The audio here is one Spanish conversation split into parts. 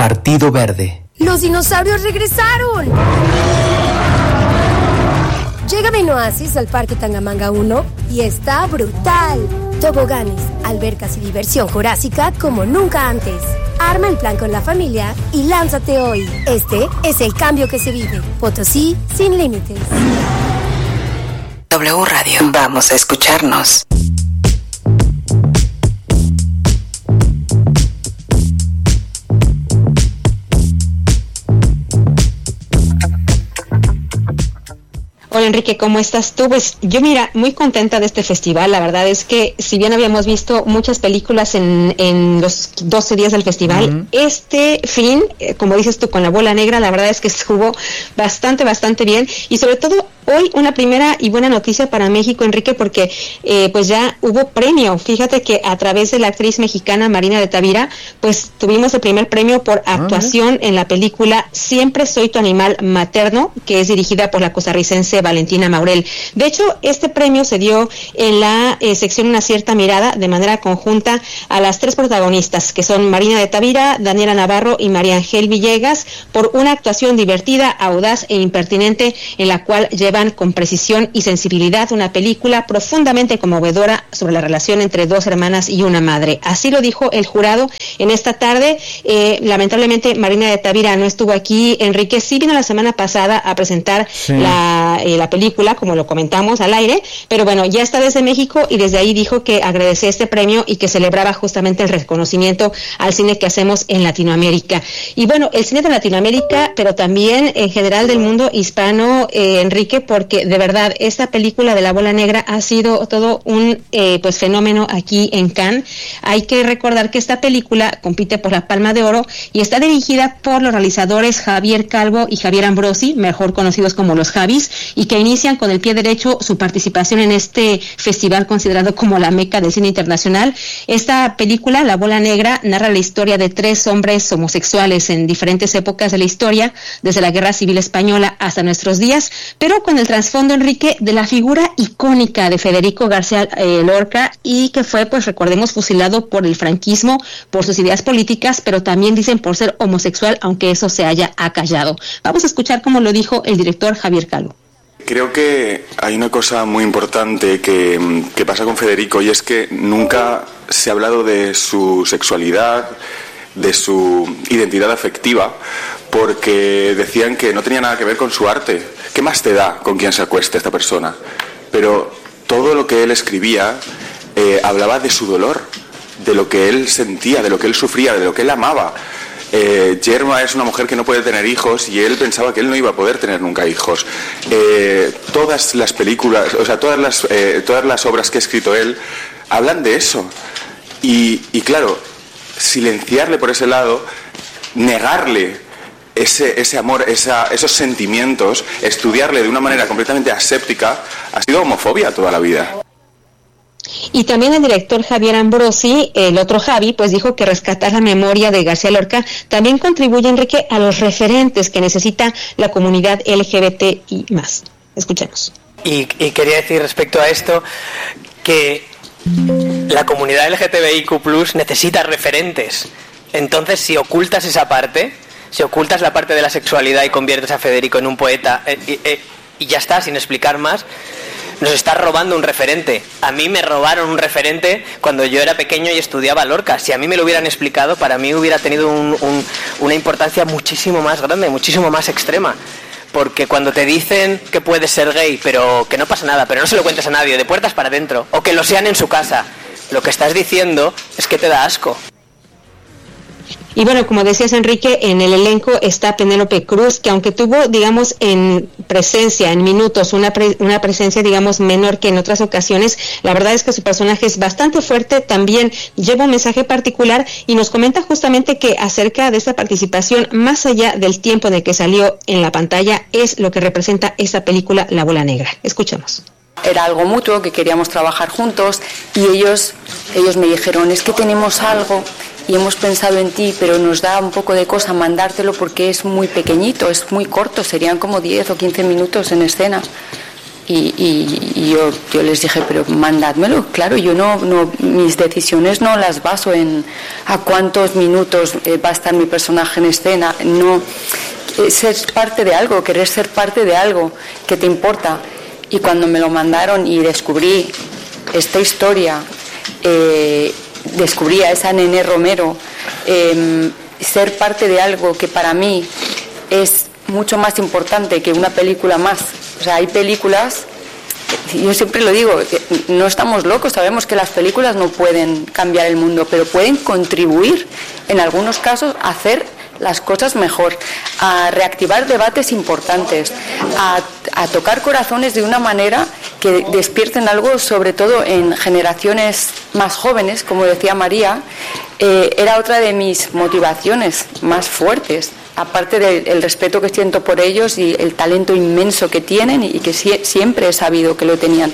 Partido Verde. ¡Los dinosaurios regresaron! Llega Benoasis al Parque Tangamanga 1 y está brutal. Toboganes, albercas y diversión jurásica como nunca antes. Arma el plan con la familia y lánzate hoy. Este es el cambio que se vive. Potosí sin límites. W Radio. Vamos a escucharnos. Hola Enrique, ¿cómo estás tú? Pues yo mira, muy contenta de este festival. La verdad es que si bien habíamos visto muchas películas en los 12 días del festival, este fin, como dices tú, con La Bola Negra, la verdad es que estuvo bastante bien, y sobre todo hoy una primera y buena noticia para México, Enrique, porque pues ya hubo premio. Fíjate que a través de la actriz mexicana Marina de Tavira, pues tuvimos el primer premio por actuación en la película Siempre soy tu animal materno, que es dirigida por la costarricense Valentina Maurel. De hecho, este premio se dio en la sección Una cierta mirada, de manera conjunta, a las tres protagonistas, que son Marina de Tavira, Daniela Navarro y María Ángel Villegas, por una actuación divertida, audaz e impertinente, en la cual llevan con precisión y sensibilidad una película profundamente conmovedora sobre la relación entre dos hermanas y una madre. Así lo dijo el jurado en esta tarde. Lamentablemente Marina de Tavira no estuvo aquí, Enrique. Sí vino la semana pasada a presentar la película, como lo comentamos al aire, pero bueno, ya está desde México y desde ahí dijo que agradecía este premio y que celebraba justamente el reconocimiento al cine que hacemos en Latinoamérica. Y bueno, el cine de Latinoamérica, pero también en general del mundo hispano, Enrique, porque de verdad esta película de La Bola Negra ha sido todo un pues fenómeno aquí en Cannes. Hay que recordar que esta película compite por la Palma de Oro y está dirigida por los realizadores Javier Calvo y Javier Ambrosi, mejor conocidos como los Javis, y que inician con el pie derecho su participación en este festival considerado como la meca del cine internacional. Esta película, La Bola Negra, narra la historia de tres hombres homosexuales en diferentes épocas de la historia, desde la Guerra Civil Española hasta nuestros días, pero con el trasfondo, Enrique, de la figura icónica de Federico García Lorca, y que fue, pues recordemos, fusilado por el franquismo por sus ideas políticas, pero también dicen por ser homosexual, aunque eso se haya acallado. Vamos a escuchar cómo lo dijo el director Javier Calvo. Creo que hay una cosa muy importante que pasa con Federico, y es que nunca se ha hablado de su sexualidad, de su identidad afectiva, porque decían que no tenía nada que ver con su arte. ¿Qué más te da con quién se acueste esta persona? Pero todo lo que él escribía hablaba de su dolor, de lo que él sentía, de lo que él sufría, de lo que él amaba. Yerma es una mujer que no puede tener hijos y él pensaba que él no iba a poder tener nunca hijos. Todas las películas, o sea, todas las obras que ha escrito él hablan de eso. Y claro, silenciarle por ese lado, negarle ese amor, esos sentimientos, estudiarle de una manera completamente aséptica, ha sido homofobia toda la vida. Y también el director Javier Ambrosi, el otro Javi, pues dijo que rescatar la memoria de García Lorca también contribuye, Enrique, a los referentes que necesita la comunidad LGBT y más. Escuchemos. Y quería decir respecto a esto que la comunidad LGTBIQ+ necesita referentes. Entonces, si ocultas esa parte, si ocultas la parte de la sexualidad y conviertes a Federico en un poeta y ya está, sin explicar más, nos estás robando un referente. A mí me robaron un referente cuando yo era pequeño y estudiaba Lorca. Si a mí me lo hubieran explicado, para mí hubiera tenido una importancia muchísimo más grande, muchísimo más extrema. Porque cuando te dicen que puedes ser gay, pero que no pasa nada, pero no se lo cuentes a nadie, de puertas para adentro, o que lo sean en su casa, lo que estás diciendo es que te da asco. Y bueno, como decías, Enrique, en el elenco está Penélope Cruz, que aunque tuvo, digamos, en presencia, en minutos, una presencia, digamos, menor que en otras ocasiones, la verdad es que su personaje es bastante fuerte, también lleva un mensaje particular y nos comenta justamente que acerca de esta participación, más allá del tiempo en el que salió en la pantalla, es lo que representa esta película La Bola Negra. Escuchemos. Era algo mutuo, que queríamos trabajar juntos, y ellos me dijeron, es que tenemos algo y hemos pensado en ti, pero nos da un poco de cosa mandártelo porque es muy pequeñito, es muy corto, serían como 10 o 15 minutos en escena. Y yo les dije, pero mandádmelo. Claro, yo no mis decisiones no las baso en a cuántos minutos va a estar mi personaje en escena. No, ser parte de algo, querer ser parte de algo que te importa. Y cuando me lo mandaron y descubrí esta historia, descubrí a esa Nené Romero, ser parte de algo que para mí es mucho más importante que una película más. O sea, hay películas, yo siempre lo digo, no estamos locos, sabemos que las películas no pueden cambiar el mundo, pero pueden contribuir en algunos casos a hacer las cosas mejor, a reactivar debates importantes, a tocar corazones de una manera que despierten algo, sobre todo en generaciones más jóvenes, como decía María. Era otra de mis motivaciones más fuertes, aparte del respeto que siento por ellos y el talento inmenso que tienen y que siempre he sabido que lo tenían.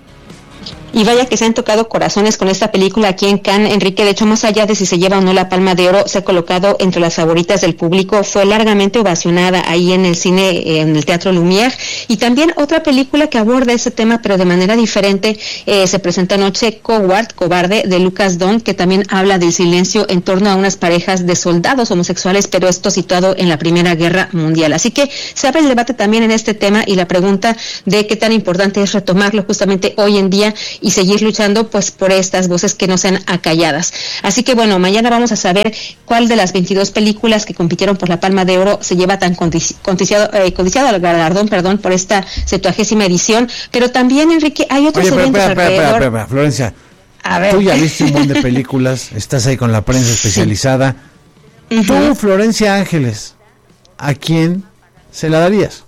Y vaya que se han tocado corazones con esta película aquí en Cannes, Enrique. De hecho, más allá de si se lleva o no la Palma de Oro, se ha colocado entre las favoritas del público. Fue largamente ovacionada ahí en el cine, en el Teatro Lumière. Y también otra película que aborda ese tema, pero de manera diferente, se presenta anoche, Cobarde, de Lucas Don, que también habla del silencio en torno a unas parejas de soldados homosexuales, pero esto situado en la Primera Guerra Mundial. Así que se abre el debate también en este tema y la pregunta de qué tan importante es retomarlo justamente hoy en día y seguir luchando pues por estas voces que no sean acalladas. Así que bueno, mañana vamos a saber cuál de las 22 películas que compitieron por la Palma de Oro se lleva tan codiciado el galardón, por esta 70ª edición, pero también, Enrique, hay otros eventos alrededor. Espera, Florencia, a ver. Tú ya viste un montón de películas, estás ahí con la prensa especializada. Sí. Tú, Florencia Ángeles, ¿a quién se la darías?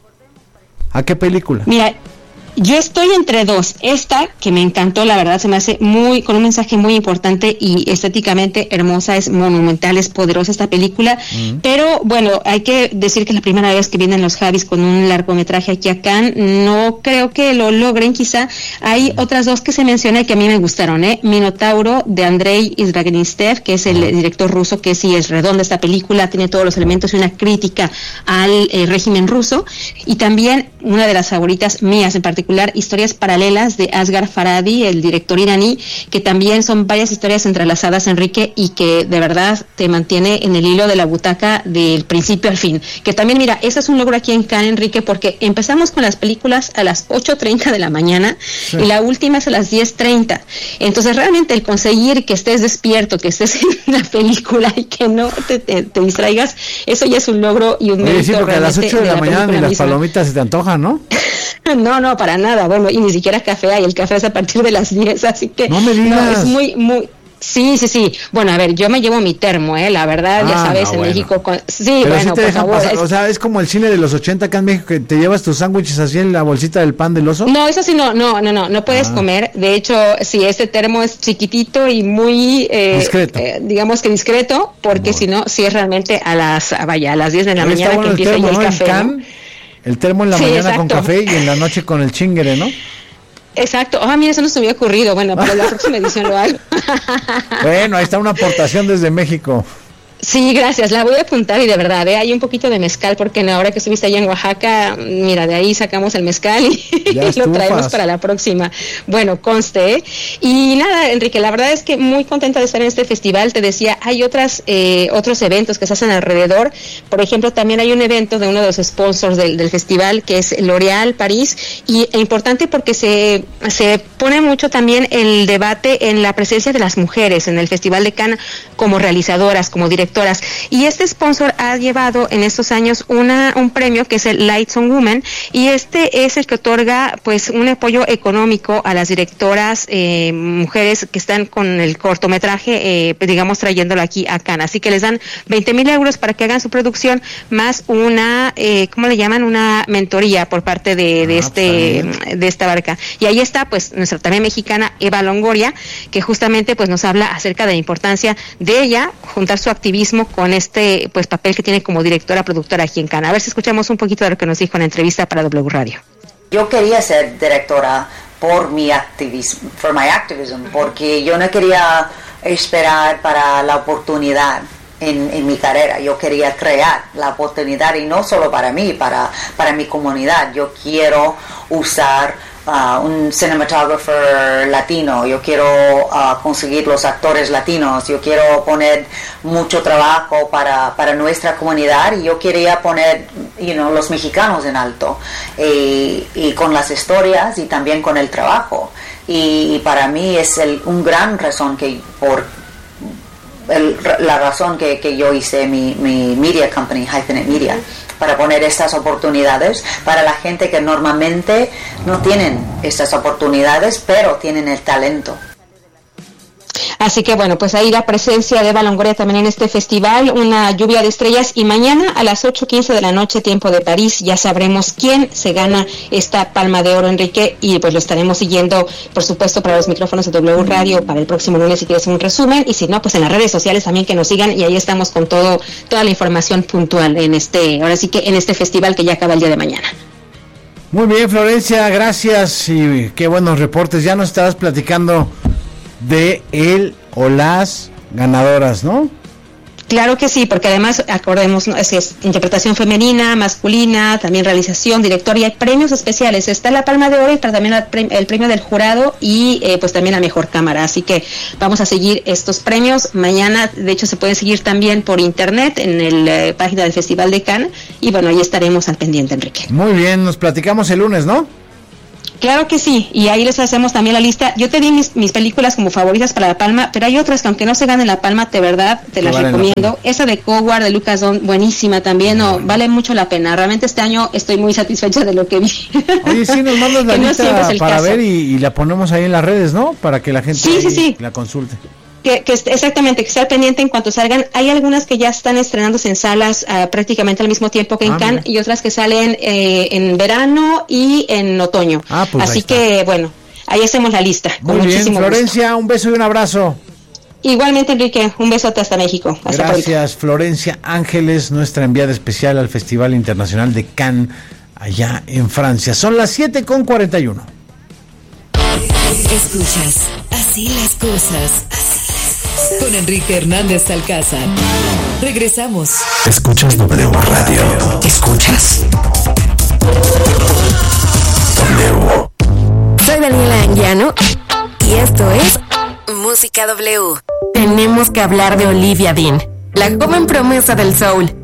¿A qué película? Mira, yo estoy entre dos. Esta, que me encantó, la verdad, se me hace con un mensaje muy importante y estéticamente hermosa, es monumental, es poderosa esta película, pero bueno, hay que decir que es la primera vez que vienen los Javis con un largometraje aquí a Cannes. No creo que lo logren, quizá. Hay otras dos que se mencionan y que a mí me gustaron, Minotauro, de Andrei Izragnistev, que es el director ruso, que sí es redonda esta película, tiene todos los elementos y una crítica al régimen ruso, y también una de las favoritas mías en particular, Historias Paralelas, de Asghar Farhadi, el director iraní, que también son varias historias entrelazadas, Enrique, y que de verdad te mantiene en el hilo de la butaca del principio al fin. Que también, mira, ese es un logro aquí en Cannes, Enrique, porque empezamos con las películas a las 8:30 de la mañana, sí, y la última es a las 10:30. Entonces, realmente el conseguir que estés despierto, que estés en la película y que no te distraigas, eso ya es un logro y un mérito. Sí, porque a las 8 de la mañana ni las palomitas se te antojan, ¿no? No, para nada. Bueno, y ni siquiera café hay. El café es a partir de las 10, así que no me digas. No, es muy Sí. Bueno, a ver, yo me llevo mi termo, la verdad, ya sabes, en México. Sí, pero bueno, sí te dejan pasar, o sea, es como el cine de los 80 acá en México, que te llevas tus sándwiches así en la bolsita del pan del oso. No, eso sí, no puedes comer. De hecho, sí, este termo es chiquitito y muy, discreto. Digamos que discreto, porque si no, sí es realmente a las 10 de la mañana que empieza ya el café, ¿no? El termo en la mañana, exacto, con café, y en la noche con el chingere, ¿no? Exacto. Mira, eso no se me había ocurrido. Bueno, pero la próxima edición lo hago. Bueno, ahí está una aportación desde México. Sí, gracias, la voy a apuntar, y de verdad, hay un poquito de mezcal, porque ahora que estuviste allá en Oaxaca, mira, de ahí sacamos el mezcal y lo traemos para la próxima. Bueno, conste, Y nada, Enrique, la verdad es que muy contenta de estar en este festival. Te decía, hay otros eventos que se hacen alrededor. Por ejemplo, también hay un evento de uno de los sponsors del festival, que es L'Oréal París, y es importante porque se pone mucho también el debate en la presencia de las mujeres en el Festival de Cannes como realizadoras, como directoras. Y este sponsor ha llevado en estos años un premio que es el Lights on Women, y este es el que otorga pues un apoyo económico a las directoras mujeres que están con el cortometraje, digamos, trayéndolo aquí a Cannes. Así que les dan 20,000 euros para que hagan su producción, más una, ¿cómo le llaman? Una mentoría por parte de esta barca. Y ahí está pues nuestra también mexicana Eva Longoria, que justamente pues nos habla acerca de la importancia de ella juntar su activismo con este pues papel que tiene como directora productora aquí en Cannes. A ver si escuchamos un poquito de lo que nos dijo en la entrevista para W Radio. Yo quería ser directora por mi activismo, porque yo no quería esperar para la oportunidad en mi carrera. Yo quería crear la oportunidad, y no solo para mí, para mi comunidad. Yo quiero usar un cinematographer latino, yo quiero conseguir los actores latinos, yo quiero poner mucho trabajo para nuestra comunidad, y yo quería poner los mexicanos en alto, y con las historias y también con el trabajo, y para mí es un gran razón la razón que yo hice mi media company, Hyphenate Media, para poner estas oportunidades para la gente que normalmente no tienen estas oportunidades, pero tienen el talento. Así que bueno, pues ahí la presencia de Eva Longoria también en este festival, una lluvia de estrellas, y mañana a las 8:15 de la noche, tiempo de París, ya sabremos quién se gana esta Palma de Oro, Enrique, y pues lo estaremos siguiendo, por supuesto, para los micrófonos de W Radio para el próximo lunes, si quieres un resumen, y si no, pues en las redes sociales también que nos sigan, y ahí estamos con toda la información puntual en ahora sí que en este festival que ya acaba el día de mañana. Muy bien, Florencia, gracias, y qué buenos reportes. Ya nos estabas platicando de él o las ganadoras, ¿no? Claro que sí, porque además, acordemos, ¿no? es interpretación femenina, masculina, también realización, director, y hay premios especiales. Está la Palma de Oro, y también el premio del jurado, y pues también la mejor cámara. Así que vamos a seguir estos premios. Mañana, de hecho, se puede seguir también por internet en la página del Festival de Cannes, y bueno, ahí estaremos al pendiente, Enrique. Muy bien, nos platicamos el lunes, ¿no? Claro que sí, y ahí les hacemos también la lista. Yo te di mis películas como favoritas para la Palma, pero hay otras que aunque no se ganen la Palma, de verdad te las recomiendo. Esa de Coward de Lucas Don, buenísima también, vale mucho la pena. Realmente este año estoy muy satisfecha de lo que vi. Oye, sí, nos mandas la lista para ver y la ponemos ahí en las redes, ¿no? Para que la gente la consulte. Que exactamente, que esté pendiente en cuanto salgan. Hay algunas que ya están estrenándose en salas prácticamente al mismo tiempo que en Cannes, y otras que salen en verano y en otoño. Pues así que bueno, ahí hacemos la lista. Muy con bien, Florencia, gusto. Un beso y un abrazo. Igualmente, Enrique, un besote hasta México. Hasta Gracias, pronto. Florencia Ángeles, nuestra enviada especial al Festival Internacional de Cannes, allá en Francia. Son las 7:41. Escuchas Así las cosas. Con Enrique Hernández Alcázar. Regresamos. Escuchas W Radio. Escuchas W. Soy Daniela Anguiano y esto es Música W. Tenemos que hablar de Olivia Dean, la joven promesa del soul.